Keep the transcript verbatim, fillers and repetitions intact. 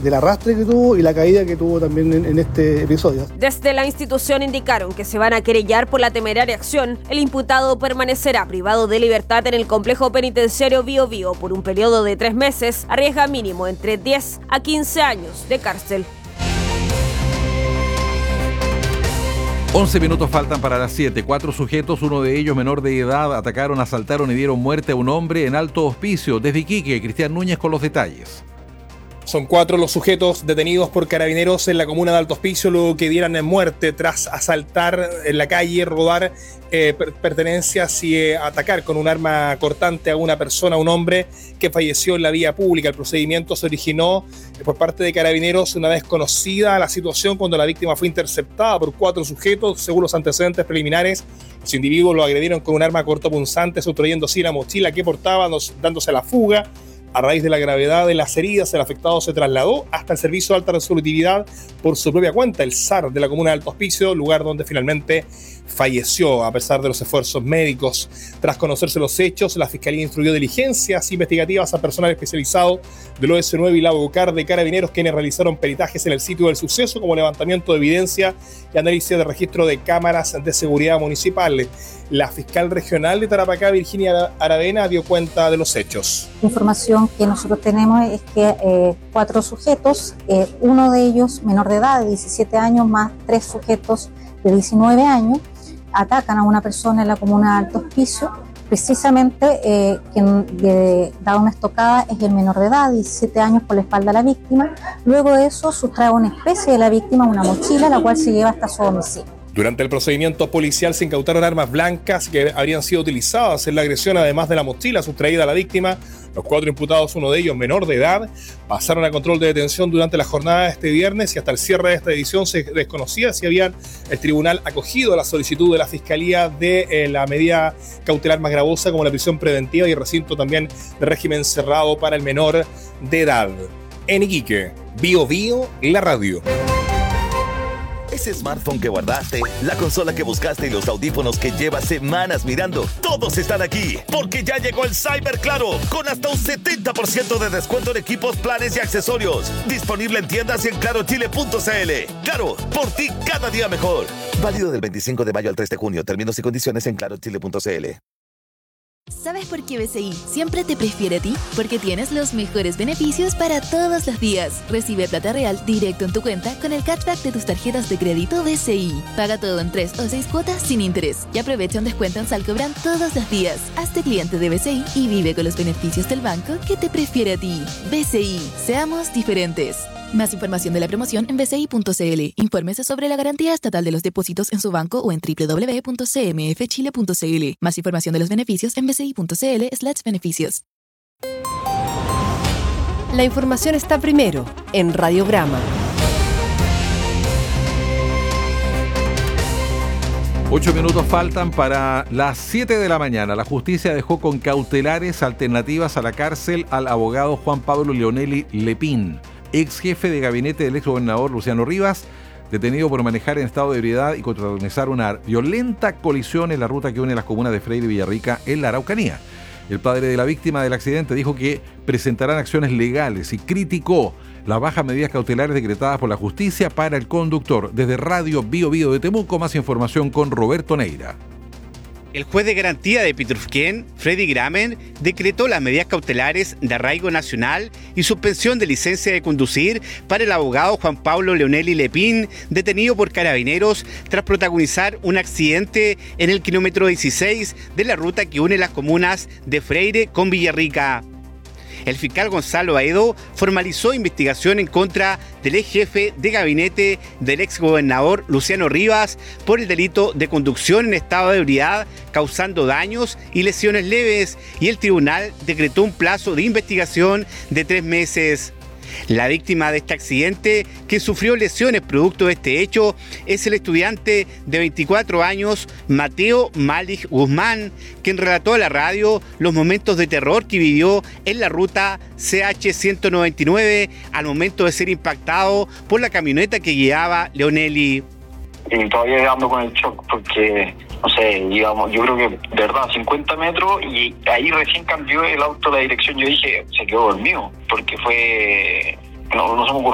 del arrastre que tuvo y la caída que tuvo también en, en este episodio. Desde la institución indicaron que se van a querellar por la temeraria acción. El imputado permanecerá privado de libertad en el complejo penitenciario Bío Bío por un periodo de tres meses, arriesga mínimo entre diez a quince años de cárcel. once minutos faltan para las siete. Cuatro sujetos, uno de ellos menor de edad, atacaron, asaltaron y dieron muerte a un hombre en Alto Hospicio. Desde Iquique, Cristian Núñez con los detalles. Son cuatro los sujetos detenidos por carabineros en la comuna de Alto Hospicio luego que dieran en muerte tras asaltar en la calle, robar eh, per- pertenencias y eh, atacar con un arma cortante a una persona, a un hombre que falleció en la vía pública. El procedimiento se originó eh, por parte de carabineros una vez conocida la situación cuando la víctima fue interceptada por cuatro sujetos. Según los antecedentes preliminares, los individuos lo agredieron con un arma cortopunzante, sustrayendo así la mochila que portaba, dándose a la fuga. A raíz de la gravedad de las heridas, el afectado se trasladó hasta el servicio de alta resolutividad por su propia cuenta, el S A R de la comuna de Alto Hospicio, lugar donde finalmente falleció a pesar de los esfuerzos médicos. Tras conocerse los hechos, la Fiscalía instruyó diligencias investigativas a personal especializado del O S nueve y la UCAR de Carabineros, quienes realizaron peritajes en el sitio del suceso como levantamiento de evidencia y análisis de registro de cámaras de seguridad municipales. La fiscal regional de Tarapacá, Virginia Aravena, dio cuenta de los hechos. La información que nosotros tenemos es que eh, cuatro sujetos, eh, uno de ellos menor de edad, de diecisiete años, más tres sujetos de diecinueve años, atacan a una persona en la comuna de Alto Hospicio. Precisamente eh, quien eh, da una estocada es el menor de edad, diecisiete años, por la espalda de la víctima. Luego de eso sustrae una especie de la víctima, una mochila, la cual se lleva hasta su domicilio. Durante el procedimiento policial se incautaron armas blancas que habrían sido utilizadas en la agresión, además de la mochila sustraída a la víctima. Los cuatro imputados, uno de ellos menor de edad, pasaron a control de detención durante la jornada de este viernes y hasta el cierre de esta edición se desconocía si habían el tribunal acogido la solicitud de la Fiscalía de eh, la medida cautelar más gravosa como la prisión preventiva y recinto también de régimen cerrado para el menor de edad. En Iquique, Bío Bío, la radio. Ese smartphone que guardaste, la consola que buscaste y los audífonos que llevas semanas mirando, todos están aquí, porque ya llegó el Cyber Claro, con hasta un setenta por ciento de descuento en equipos, planes y accesorios. Disponible en tiendas y en claro chile punto c l. Claro, por ti cada día mejor. Válido del veinticinco de mayo al tres de junio. Términos y condiciones en claro chile punto c l. ¿Sabes por qué B C I siempre te prefiere a ti? Porque tienes los mejores beneficios para todos los días. Recibe plata real directo en tu cuenta con el cashback de tus tarjetas de crédito B C I. Paga todo en tres o seis cuotas sin interés y aprovecha un descuento en Salcobran todos los días. Hazte cliente de B C I y vive con los beneficios del banco que te prefiere a ti. B C I, seamos diferentes. Más información de la promoción en b c i punto c l. Infórmese sobre la garantía estatal de los depósitos en su banco o en doble u doble u doble u punto c m f chile punto c l. Más información de los beneficios en b c i punto c l slash beneficios. La información está primero en Radiograma. Ocho minutos faltan para las siete de la mañana. La justicia dejó con cautelares alternativas a la cárcel al abogado Juan Pablo Leonelli Lepín, ex jefe de gabinete del ex gobernador Luciano Rivas, detenido por manejar en estado de ebriedad y protagonizar una violenta colisión en la ruta que une las comunas de Freire y Villarrica en la Araucanía. El padre de la víctima del accidente dijo que presentarán acciones legales y criticó las bajas medidas cautelares decretadas por la justicia para el conductor. Desde Radio Bío Bío de Temuco, más información con Roberto Neira. El juez de garantía de Pitrufquén, Freddy Gramen, decretó las medidas cautelares de arraigo nacional y suspensión de licencia de conducir para el abogado Juan Pablo Leonelli Lepín, detenido por carabineros tras protagonizar un accidente en el kilómetro dieciséis de la ruta que une las comunas de Freire con Villarrica. El fiscal Gonzalo Aedo formalizó investigación en contra del ex jefe de gabinete del ex gobernador Luciano Rivas por el delito de conducción en estado de ebriedad causando daños y lesiones leves, y el tribunal decretó un plazo de investigación de tres meses. La víctima de este accidente, que sufrió lesiones producto de este hecho, es el estudiante de veinticuatro años, Mateo Malik Guzmán, quien relató a la radio los momentos de terror que vivió en la ruta C H ciento noventa y nueve al momento de ser impactado por la camioneta que guiaba Leonelli. Y todavía ando con el shock porque, no sé, digamos, yo creo que de verdad cincuenta metros y ahí recién cambió el auto la dirección. Yo dije, se quedó dormido porque fue, no, no se me ocurrió